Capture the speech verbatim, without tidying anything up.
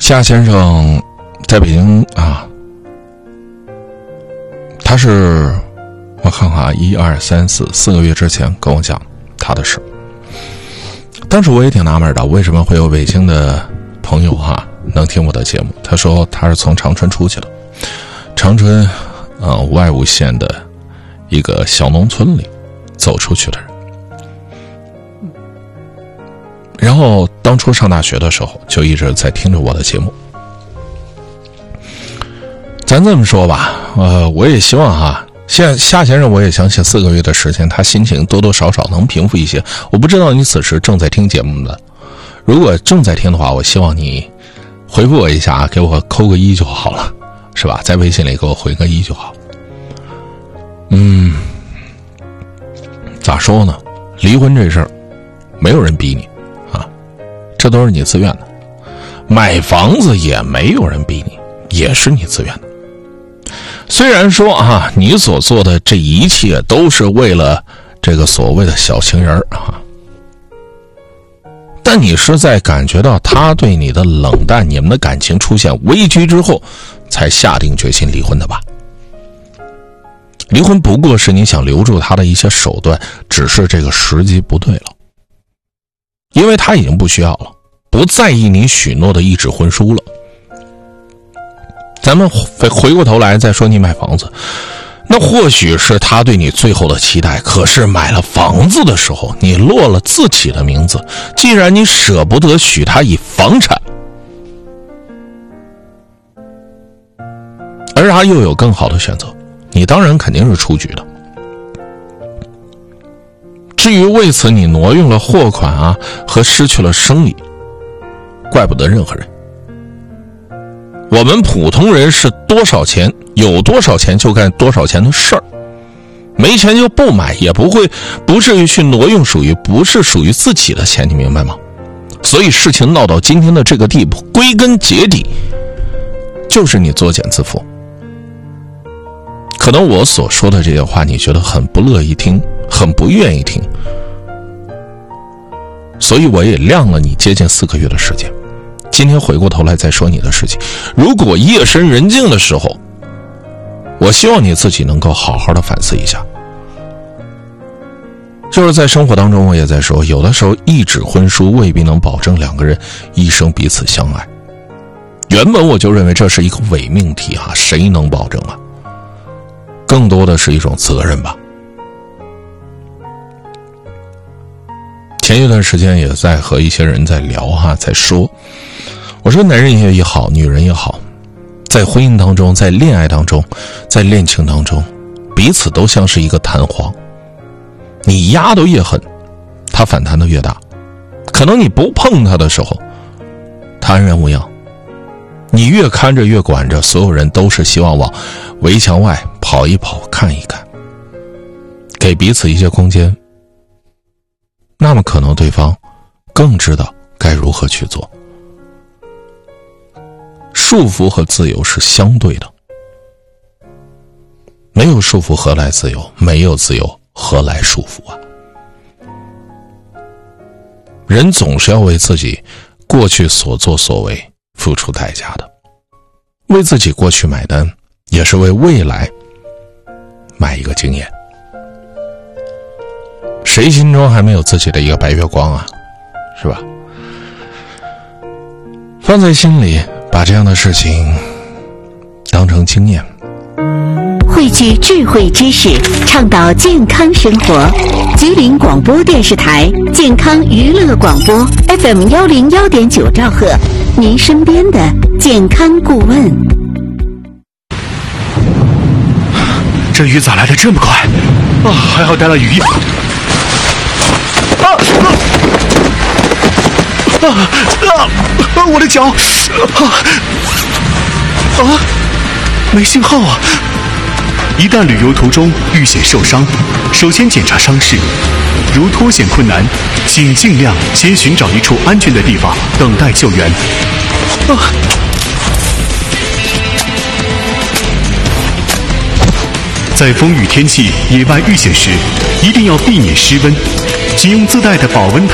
夏先生在北京啊，他是我看看啊，一二三四四个月之前跟我讲他的事。当时我也挺纳闷的，为什么会有北京的朋友哈、啊、能听我的节目？他说他是从长春出去的，长春呃无爱无县的一个小农村里走出去的人。然后当初上大学的时候就一直在听着我的节目。咱这么说吧，呃，我也希望哈，现夏先生我也相信四个月的时间他心情多多少少能平复一些。我不知道你此时正在听节目的，如果正在听的话，我希望你回复我一下，给我扣个一就好了，是吧？在微信里给我回个一就好。嗯，咋说呢？离婚这事儿没有人逼你啊，这都是你自愿的。买房子也没有人逼你，也是你自愿的。虽然说啊，你所做的这一切都是为了这个所谓的小情人啊，但你是在感觉到他对你的冷淡，你们的感情出现危机之后，才下定决心离婚的吧？离婚不过是你想留住他的一些手段，只是这个时机不对了，因为他已经不需要了，不在意你许诺的一纸婚书了。咱们回过头来再说你买房子，那或许是他对你最后的期待，可是买了房子的时候你落了自己的名字，既然你舍不得许他以房产，而他又有更好的选择，你当然肯定是出局的。至于为此你挪用了货款啊和失去了生理，怪不得任何人。我们普通人是多少钱有多少钱就干多少钱的事儿，没钱就不买，也不会不至于去挪用属于不是属于自己的钱，你明白吗？所以事情闹到今天的这个地步，归根结底就是你作茧自缚。可能我所说的这些话你觉得很不乐意听，很不愿意听，所以我也晾了你接近四个月的时间。今天回过头来再说你的事情，如果夜深人静的时候，我希望你自己能够好好的反思一下。就是在生活当中，我也在说，有的时候一纸婚书未必能保证两个人一生彼此相爱。原本我就认为这是一个伪命题啊，谁能保证啊？更多的是一种责任吧。前一段时间也在和一些人在聊哈，在说，我说男人也好，女人也好，在婚姻当中，在恋爱当中，在恋情当中，彼此都像是一个弹簧，你压得越狠，它反弹得越大。可能你不碰它的时候，它安然无恙，你越看着越管着，所有人都是希望往围墙外跑一跑，看一看，给彼此一些空间，那么可能对方更知道该如何去做。束缚和自由是相对的，没有束缚何来自由？没有自由何来束缚啊？人总是要为自己过去所作所为付出代价的，为自己过去买单，也是为未来买一个经验。谁心中还没有自己的一个白月光啊，是吧？放在心里，把这样的事情当成经验， 汇聚智慧知识，倡导健康生活。吉林广播电视台健康娱乐广播 F M 幺零幺点九兆赫，您身边的健康顾问。 这雨咋来的这么快啊？还好带了雨衣。啊啊啊！啊！我的脚！啊啊！没信号啊！一旦旅游途中遇险受伤，首先检查伤势，如脱险困难，请尽量先寻找一处安全的地方等待救援。啊！在风雨天气野外遇险时，一定要避免失温，请用自带的保温毯